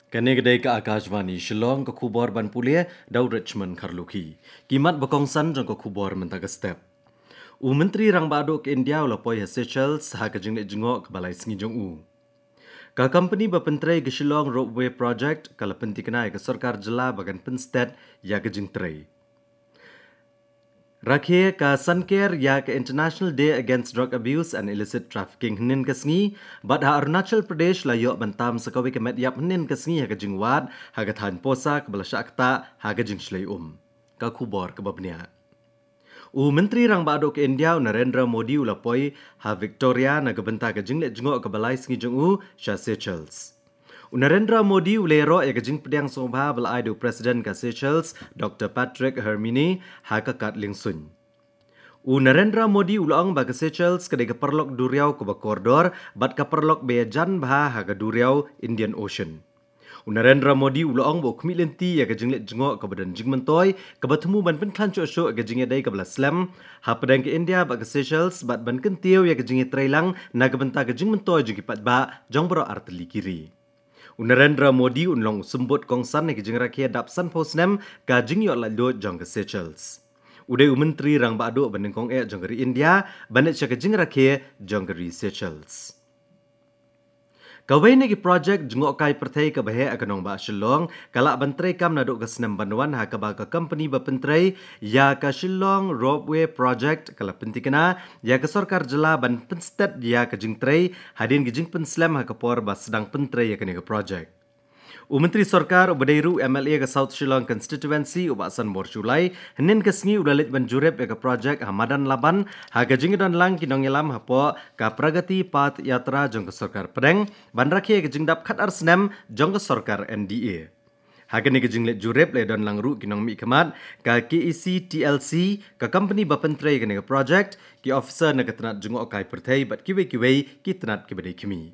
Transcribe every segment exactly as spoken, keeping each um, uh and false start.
Kani kedai ke Akashvani Shillong ke kubor ban pulia dau Richmond Karluki. Kimat bakongsan jong ke kubor mentaga step. U Menteri Rang Bado ke India ulapoi Seychelles ha ke jengnek jengok ke balai sengi jong u. Ka company bapentrai ke Shillong Roadway Project kala penti kenai ke sarkar jela bagan pensted ya ke jengtrai. Rakhe ka Sunker ya ke International Day Against Drug Abuse and Illicit Trafficking hnin kesngi, bad ha Arunachal Pradesh la yok bantam sekawi ke medyap hnin kesngi ha ke jingwad, ha ke than posa ke balasya akta, ha ke jing shlai um. Ka kubor ke babnia. U Menteri Rang Bado ke India Narendra Modi ulapoi ha Victoria na ke benta ke jinglet jengok ke balai sengi jong u Sha Seychelles. Narendra Modi ulero ya kajing pediang sobha balai do Presiden ka Seychelles Doctor Patrick Hermini ha ka kat lingsun. U Narendra Modi ulang ba ka Seychelles kedai ka perlok duriau ke bakordor bat ka perlok bejan bah ha ka duriau Indian Ocean. U Narendra Modi ulang bo kmilenti ya kajing let jengok ke badan jing mentoi ke bertemu ban pen klan chok ke jing dai ke belas slam ha pedang ke India ba ka Seychelles bat ban kentiu ya kajing trailang na ke benta ke jing mentoi jing pat ba jong bro arteli kiri. Narendra Modi unlong sembut kongsan ke jing rakyat dapsan posnem ka jing yok lalu jong ke Seychelles. Udai Menteri Rang Bado banding kong e jong ke India banyak ke jing rakyat jong ke Seychelles. Kawai ni ki projek jengok kai pertai ke bahe akanong ba Shillong kalak bantrai kam naduk ke senam banduan ha ke ba ke company bapentrai ya ke Shillong Roadway Project kala penti kena ya ke sarkar jela ban penstet ya ke jingtrai hadin ke jing penslam ha ke por ba sedang pentrai ya ke ni ke projek. U Menteri Sarkar Ubadairu M L A ke South Shillong Constituency Ubasan Borjulai henin ke sengi udalit banjurep ya ke projek Hamadan Laban ha ke jing dan lang kinong yelam ha po ka Pragati Path Yatra jong ke sarkar Pedang ban rakhe ke jing dap khat arsnem jong ke sarkar N D A. Ha ke ni ke jing let jurep le don lang ru kinong mi kemat ka K E C T L C ka company bapentrai ke ni ke projek ki officer na ke tenat jengok kai pertai bat kiwe-kiwe ki tenat ke badai kimi.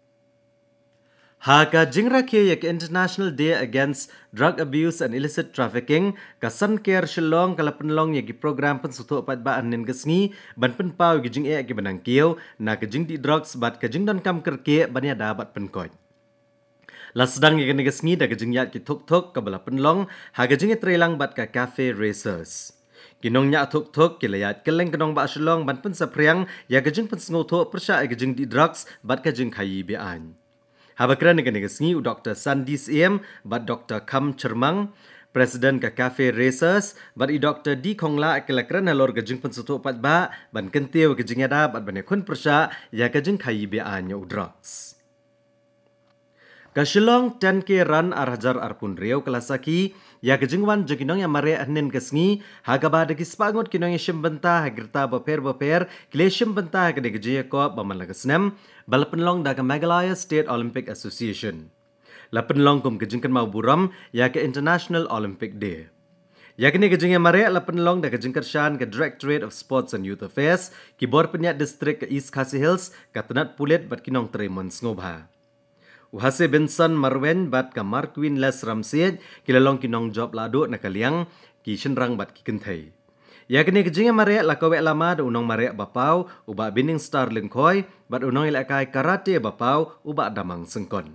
Ha ka jingra ke ya ke International Day Against Drug Abuse and Illicit Trafficking ka Sunker Shillong kala penlong ya ki program pensutuk pat ba anin kesngi ban penpau ki jing e ki benang kiau na ke jing di drugs bat ke jing don kam kerke bania dapat penkoi. La sedang ya ke kesngi da ke jing yat ki thuk thuk ka bala penlong ha ke jing e trailang bat ka cafe racers. Kinong nya thuk thuk ki layat keleng kenong ba Shillong ban pensapriang ya ke jing pensngo thuk persya ke jing di drugs bat ke jing khayi be an. Habakran dengan negasni u Doctor Sandi Siem bat Doctor Kam Chermang, Presiden ke Cafe Racers, bat i Doctor D Kongla kelakran halor ke jing pensutuk pat ba ban kentiu ke jing ada bat ban kun persya ya ke jing khayi be an u drugs. Ka Shillong ten K run arhajar arpun riau kelasaki ya ke jingwan joginong ya mare anin kesngi ha ka ba de kispangot kinong shim benta ha gerta baper baper kle shim benta ke de je ko ba man lagasnem bal penlong da ke Meghalaya State Olympic Association. La penlong kum ke jingkan mau buram ya ke International Olympic Day. Ya ke ni ke jing mare la penlong da ke jingkar shan ke Directorate of Sports and Youth Affairs ki bor penyat district ke East Khasi Hills ka tenat pulet bat kinong Tremont ngobha. Uhase Benson Marwen bat ka Marquin Les Ramsey kilalong kinong job lado na kaliang ki shenrang bat ki kenthai. Ya kini kejinga mare la kowe lama da unong mare bapau uba bining star lengkoi bat unong ilakai karate bapau uba damang sengkon.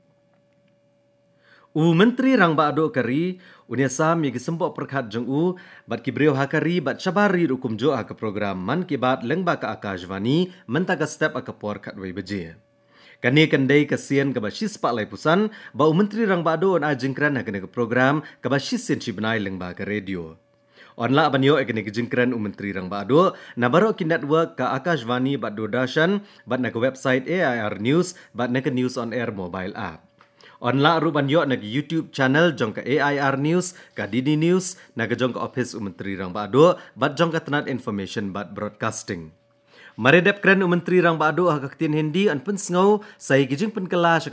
U Menteri Rang Bado kari unia sam yagi sempok perkhat jong u bat ki brio hakari bat cabari rukum jo ha ke program man ki bat lengba ka Akashvani mentaga step ka por khat wei beje. Kani kendai kasian ke basis pak lai pusan ba u Menteri Rang Bado on ajingkran ha ke program ke basis sen ci benai lengba ke radio. Onla banyo ekene ke jingkran u Menteri Rang Bado na baro ki network ka Akashvani bat Doodarshan bat na ke website A I R News bat na ke News on Air mobile app. Onla ru banyo na ke YouTube channel jong ke A I R News ka D D News na ke jong ke office u Menteri Rang Bado bat jong ke tenat information bat broadcasting. Maredep kren u Menteri Rang Bado ha ka ketin Hindi an pensngau sai kijing penkela